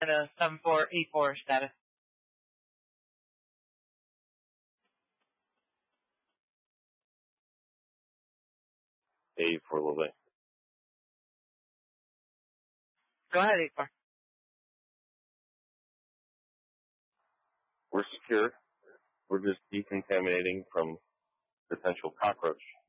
and a 7484 status. A for a little bit. Go ahead, 84. We're secure. We're just decontaminating from potential cockroach